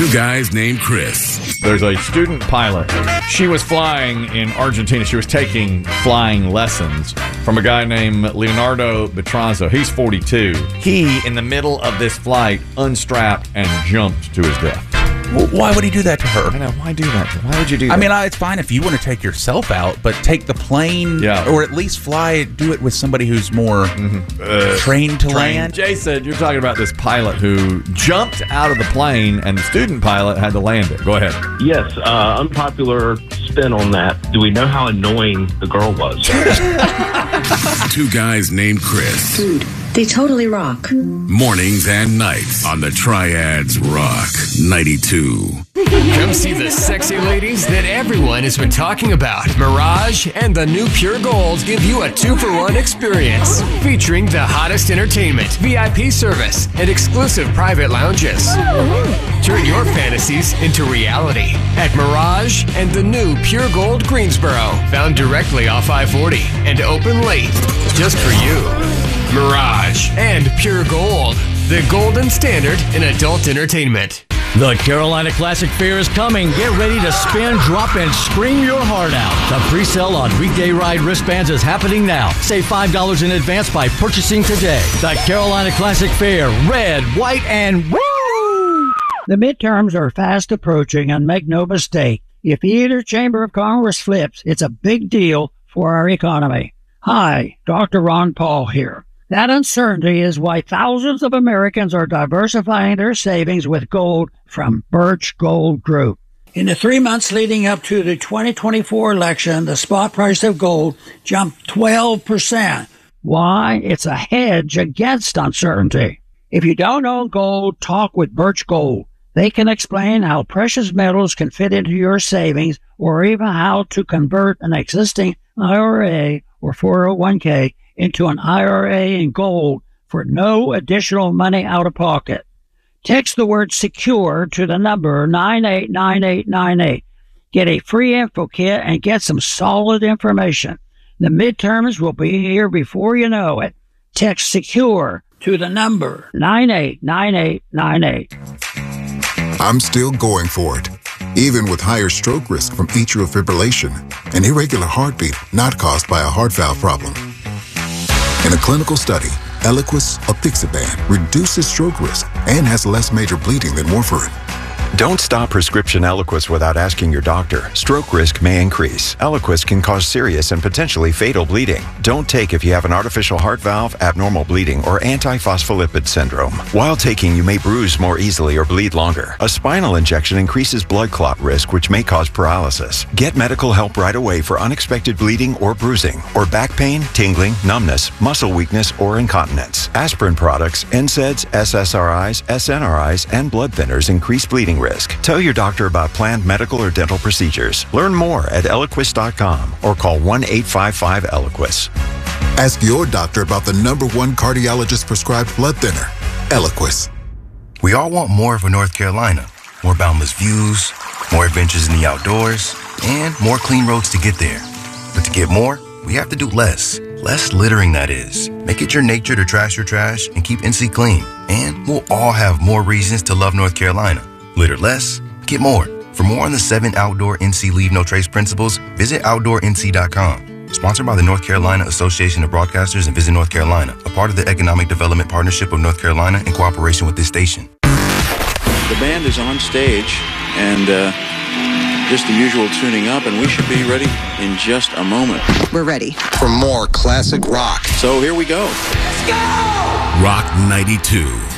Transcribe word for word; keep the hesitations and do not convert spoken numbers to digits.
Two guys named Chris. There's a student pilot. She was flying in Argentina. She was taking flying lessons from a guy named Leonardo Betrazzo. He's forty-two. He, in the middle of this flight, unstrapped and jumped to his death. Well, why would he do that to her? I know. Why do that? Why would you do that? I mean, I, it's fine if you want to take yourself out, but take the plane, yeah. or at least fly, do it with somebody who's more mm-hmm. uh, trained to trained. land. Jay said you're talking about this pilot who jumped out of the plane, and the student pilot had to land it. Go ahead. Yes, uh, unpopular spin on that. Do we know how annoying the girl was? Two guys named Chris. Dude, they totally rock. Mornings and nights on the Triads Rock ninety-two. Come see the sexy ladies that everyone has been talking about. Mirage and the new Pure Gold give you a two-for-one experience. Featuring the hottest entertainment, V I P service, and exclusive private lounges. Turn your fantasies into reality at Mirage and the new Pure Gold Greensboro. Found directly off I forty and open late. Just for you. Mirage and Pure Gold. The golden standard in adult entertainment. The Carolina Classic Fair is coming. Get ready to spin, drop, and scream your heart out. The pre-sale on weekday ride wristbands is happening now. Save five dollars in advance by purchasing today. The Carolina Classic Fair, red, white, and woo! The midterms are fast approaching, and make no mistake, if either chamber of Congress flips, it's a big deal for our economy. Hi, Doctor Ron Paul here. That uncertainty is why thousands of Americans are diversifying their savings with gold from Birch Gold Group. In the three months leading up to the twenty twenty-four election, the spot price of gold jumped twelve percent. Why? It's a hedge against uncertainty. If you don't own gold, talk with Birch Gold. They can explain how precious metals can fit into your savings, or even how to convert an existing I R A or four oh one k into an I R A in gold for no additional money out of pocket. Text the word SECURE to the number nine eight nine eight nine eight. Get a free info kit and get some solid information. The midterms will be here before you know it. Text SECURE to the number nine eight nine eight nine eight. I'm still going for it, even with higher stroke risk from atrial fibrillation, an irregular heartbeat not caused by a heart valve problem. In a clinical study, Eliquis apixaban reduces stroke risk and has less major bleeding than warfarin. Don't stop prescription Eliquis without asking your doctor. Stroke risk may increase. Eliquis can cause serious and potentially fatal bleeding. Don't take if you have an artificial heart valve, abnormal bleeding, or antiphospholipid syndrome. While taking, you may bruise more easily or bleed longer. A spinal injection increases blood clot risk, which may cause paralysis. Get medical help right away for unexpected bleeding or bruising, or back pain, tingling, numbness, muscle weakness, or incontinence. Aspirin products, N SAIDs, S S R Is, S N R Is, and blood thinners increase bleeding risk. Tell your doctor about planned medical or dental procedures. Learn more at Eliquis dot com or call one eight five five Eliquis. Ask your doctor about the number one cardiologist prescribed blood thinner, Eliquis. We all want more for North Carolina. More boundless views, more adventures in the outdoors, and more clean roads to get there. But to get more, we have to do less. Less littering, that is. Make it your nature to trash your trash and keep N C clean. And we'll all have more reasons to love North Carolina. Litter less, get more. For more on the seven outdoor N C Leave No Trace principles, visit outdoor N C dot com. Sponsored by the North Carolina Association of Broadcasters and Visit North Carolina, a part of the Economic Development Partnership of North Carolina in cooperation with this station. The band is on stage, and uh, just the usual tuning up, and we should be ready in just a moment. We're ready. For more classic rock. So here we go. Let's go! Rock ninety-two.